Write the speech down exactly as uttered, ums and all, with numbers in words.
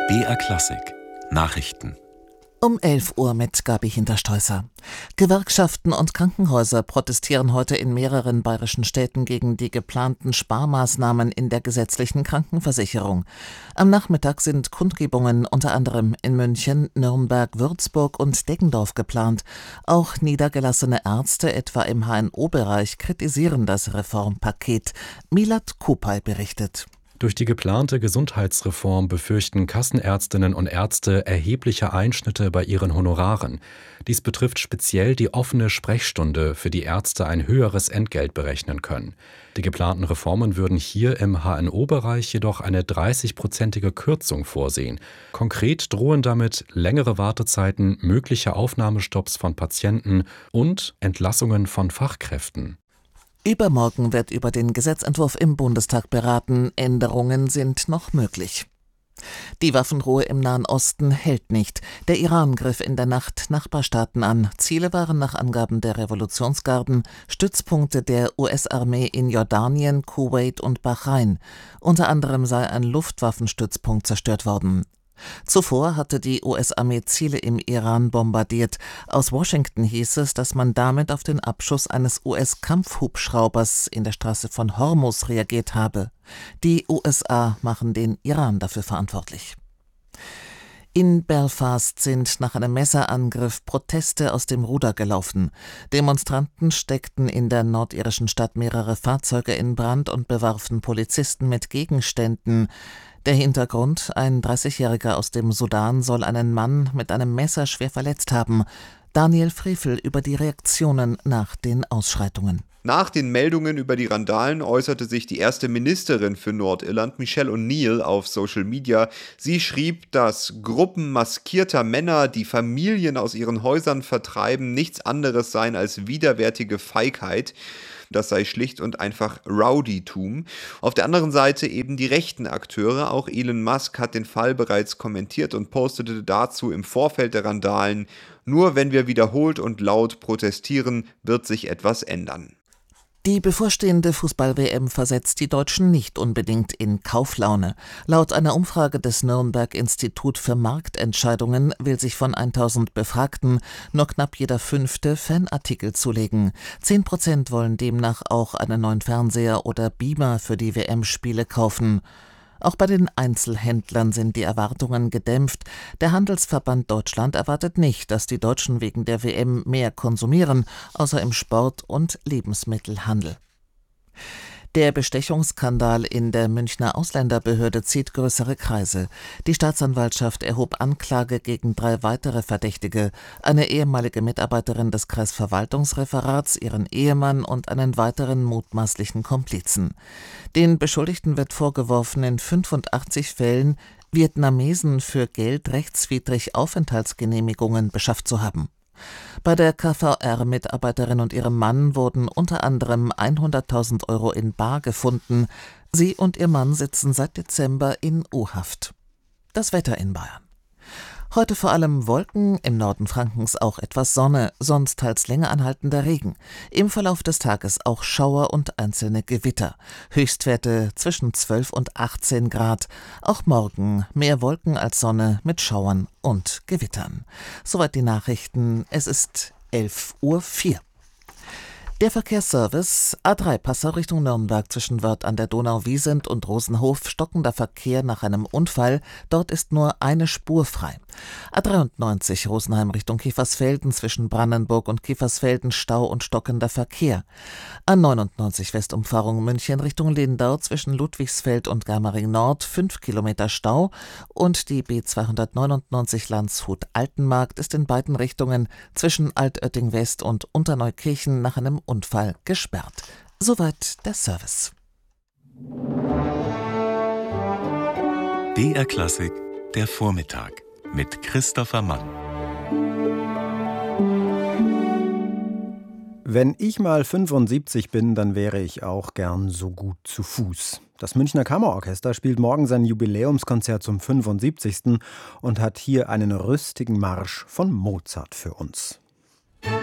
B R Klassik Nachrichten. Um elf Uhr mit Gabi Hinterstoisser. Gewerkschaften und Krankenhäuser protestieren heute in mehreren bayerischen Städten gegen die geplanten Sparmaßnahmen in der gesetzlichen Krankenversicherung. Am Nachmittag sind Kundgebungen unter anderem in München, Nürnberg, Würzburg und Deggendorf geplant. Auch niedergelassene Ärzte, etwa im H N O-Bereich, kritisieren das Reformpaket. Milad Kupay berichtet. Durch die geplante Gesundheitsreform befürchten Kassenärztinnen und Ärzte erhebliche Einschnitte bei ihren Honoraren. Dies betrifft speziell die offene Sprechstunde, für die Ärzte ein höheres Entgelt berechnen können. Die geplanten Reformen würden hier im H N O-Bereich jedoch eine dreißigprozentige Kürzung vorsehen. Konkret drohen damit längere Wartezeiten, mögliche Aufnahmestopps von Patienten und Entlassungen von Fachkräften. Übermorgen wird über den Gesetzentwurf im Bundestag beraten. Änderungen sind noch möglich. Die Waffenruhe im Nahen Osten hält nicht. Der Iran griff in der Nacht Nachbarstaaten an. Ziele waren nach Angaben der Revolutionsgarden Stützpunkte der U S-Armee in Jordanien, Kuwait und Bahrain. Unter anderem sei ein Luftwaffenstützpunkt zerstört worden. Zuvor hatte die U S-Armee Ziele im Iran bombardiert. Aus Washington hieß es, dass man damit auf den Abschuss eines U S-Kampfhubschraubers in der Straße von Hormuz reagiert habe. Die U S A machen den Iran dafür verantwortlich. In Belfast sind nach einem Messerangriff Proteste aus dem Ruder gelaufen. Demonstranten steckten in der nordirischen Stadt mehrere Fahrzeuge in Brand und bewarfen Polizisten mit Gegenständen. Der Hintergrund: Ein dreißigjähriger aus dem Sudan soll einen Mann mit einem Messer schwer verletzt haben. Daniel Frevel über die Reaktionen nach den Ausschreitungen. Nach den Meldungen über die Randalen äußerte sich die erste Ministerin für Nordirland, Michelle O'Neill, auf Social Media. Sie schrieb, dass Gruppen maskierter Männer, die Familien aus ihren Häusern vertreiben, nichts anderes seien als widerwärtige Feigheit. Das sei schlicht und einfach Rowdytum. Auf der anderen Seite eben die rechten Akteure. Auch Elon Musk hat den Fall bereits kommentiert und postete dazu im Vorfeld der Randalen: Nur wenn wir wiederholt und laut protestieren, wird sich etwas ändern. Die bevorstehende Fußball-W M versetzt die Deutschen nicht unbedingt in Kauflaune. Laut einer Umfrage des Nürnberg Institut für Marktentscheidungen will sich von tausend Befragten nur knapp jeder Fünfte Fanartikel zulegen. Zehn Prozent wollen demnach auch einen neuen Fernseher oder Beamer für die W M-Spiele kaufen. Auch bei den Einzelhändlern sind die Erwartungen gedämpft. Der Handelsverband Deutschland erwartet nicht, dass die Deutschen wegen der W M mehr konsumieren, außer im Sport- und Lebensmittelhandel. Der Bestechungsskandal in der Münchner Ausländerbehörde zieht größere Kreise. Die Staatsanwaltschaft erhob Anklage gegen drei weitere Verdächtige: eine ehemalige Mitarbeiterin des Kreisverwaltungsreferats, ihren Ehemann und einen weiteren mutmaßlichen Komplizen. Den Beschuldigten wird vorgeworfen, in fünfundachtzig Fällen Vietnamesen für Geld rechtswidrig Aufenthaltsgenehmigungen beschafft zu haben. Bei der K V R-Mitarbeiterin und ihrem Mann wurden unter anderem hunderttausend Euro in bar gefunden. Sie und ihr Mann sitzen seit Dezember in U-Haft. Das Wetter in Bayern. Heute vor allem Wolken, im Norden Frankens auch etwas Sonne, sonst teils länger anhaltender Regen. Im Verlauf des Tages auch Schauer und einzelne Gewitter. Höchstwerte zwischen zwölf und achtzehn Grad. Auch morgen mehr Wolken als Sonne mit Schauern und Gewittern. Soweit die Nachrichten. Es ist elf Uhr vier. Der Verkehrsservice: A drei Passau Richtung Nürnberg zwischen Wörth an der Donau-Wiesent und Rosenhof, stockender Verkehr nach einem Unfall, dort ist nur eine Spur frei. A dreiundneunzig Rosenheim Richtung Kiefersfelden zwischen Brandenburg und Kiefersfelden, Stau und stockender Verkehr. A neunundneunzig Westumfahrung München Richtung Lindau zwischen Ludwigsfeld und Germering Nord, fünf Kilometer Stau, und die B zweihundertneunundneunzig Landshut-Altenmarkt ist in beiden Richtungen zwischen Altötting West und Unterneukirchen nach einem Unfall gesperrt. Soweit der Service. B R Klassik, der Vormittag mit Christopher Mann. Wenn ich mal fünfundsiebzig bin, dann wäre ich auch gern so gut zu Fuß. Das Münchner Kammerorchester spielt morgen sein Jubiläumskonzert zum fünfundsiebzigsten und hat hier einen rüstigen Marsch von Mozart für uns.